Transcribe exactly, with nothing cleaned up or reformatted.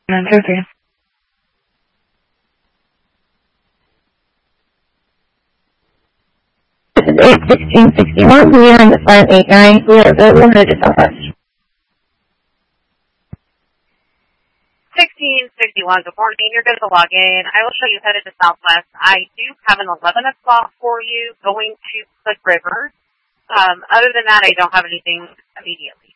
Okay. eight sixteen sixty-one, we are on the five eight nine, we are available to Southwest. sixteen sixty-one, good morning, you're good to log in. I will show you headed to Southwest. I do have an eleven o'clock for you going to Click River. Um, other than that, I don't have anything immediately.